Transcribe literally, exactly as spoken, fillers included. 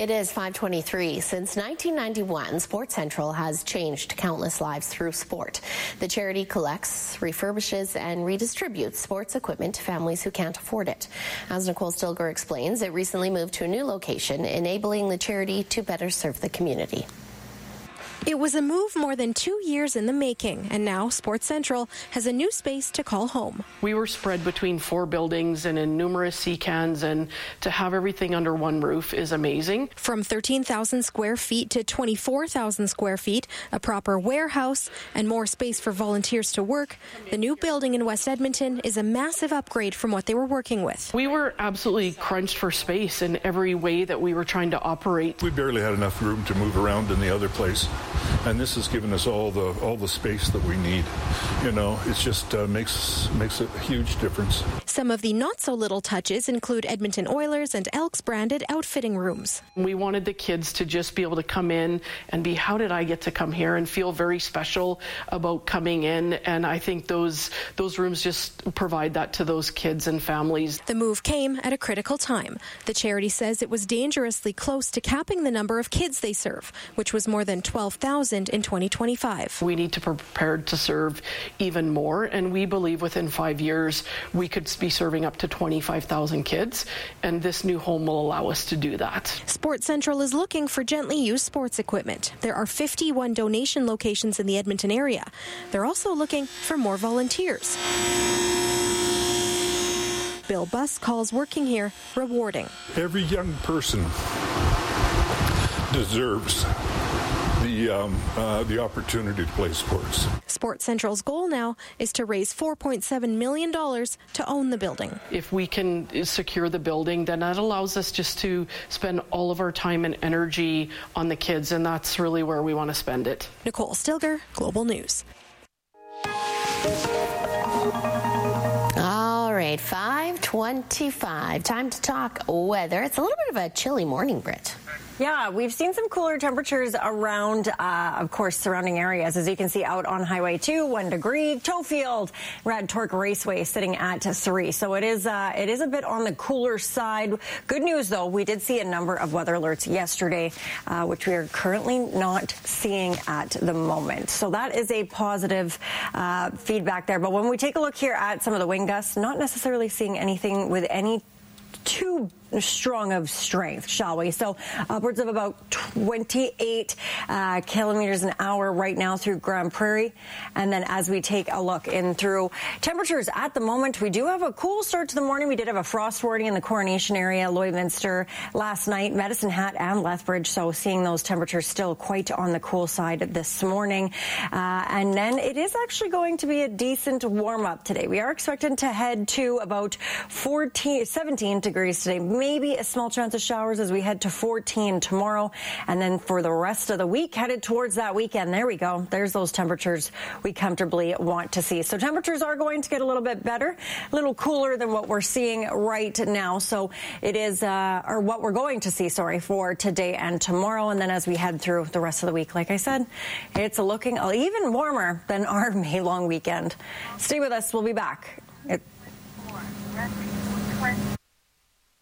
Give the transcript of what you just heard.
It is five twenty-three. Since nineteen ninety-one, Sports Central has changed countless lives through sport. The charity collects, refurbishes, and redistributes sports equipment to families who can't afford it. As Nicole Stilger explains, it recently moved to a new location, enabling the charity to better serve the community. It was a move more than two years in the making, and now Sports Central has a new space to call home. We were spread between four buildings and in numerous C CANs, and to have everything under one roof is amazing. From thirteen thousand square feet to twenty-four thousand square feet, a proper warehouse, and more space for volunteers to work, the new building in West Edmonton is a massive upgrade from what they were working with. We were absolutely crunched for space in every way that we were trying to operate. We barely had enough room to move around in the other place. And this has given us all the all the space that we need. You know, it just uh, makes makes a huge difference. Some of the not so little touches include Edmonton Oilers and Elks branded outfitting rooms. We wanted the kids to just be able to come in and be, how did I get to come here, and feel very special about coming in. And I think those those rooms just provide that to those kids and families. The move came at a critical time. The charity says it was dangerously close to capping the number of kids they serve, which was more than twelve thousand in twenty twenty-five. We need to be prepared to serve even more, and we believe within five years we could be serving up to twenty-five thousand kids, and this new home will allow us to do that. Sports Central is looking for gently used sports equipment. There are fifty-one donation locations in the Edmonton area. They're also looking for more volunteers. Bill Buss calls working here rewarding. Every young person deserves the um, uh, the opportunity to play sports. Sports Central's goal now is to raise four point seven million dollars to own the building. If we can secure the building, then that allows us just to spend all of our time and energy on the kids, and that's really where we want to spend it. Nicole Stilger, Global News. All right, five twenty-five. Time to talk weather. It's a little bit of a chilly morning, Britt. Yeah, we've seen some cooler temperatures around, uh, of course, surrounding areas. As you can see out on Highway two, one degree. Tofield, Rad Torque Raceway sitting at three. So it is, uh, it is a bit on the cooler side. Good news, though, we did see a number of weather alerts yesterday, uh, which we are currently not seeing at the moment. So that is a positive uh, feedback there. But when we take a look here at some of the wind gusts, not necessarily seeing anything with any too strong of strength, shall we? So upwards of about twenty-eight uh, kilometers an hour right now through Grand Prairie. And then as we take a look in through temperatures at the moment, we do have a cool start to the morning. We did have a frost warning in the Coronation area, Lloydminster last night, Medicine Hat and Lethbridge. So seeing those temperatures still quite on the cool side this morning. Uh, and then it is actually going to be a decent warm up today. We are expecting to head to about fourteen, seventeen degrees today. Maybe a small chance of showers as we head to fourteen tomorrow. And then for the rest of the week, headed towards that weekend. There we go. There's those temperatures we comfortably want to see. So temperatures are going to get a little bit better, a little cooler than what we're seeing right now. So it is, uh, or what we're going to see, sorry, for today and tomorrow. And then as we head through the rest of the week, like I said, it's looking even warmer than our May long weekend. Stay with us. We'll be back. It-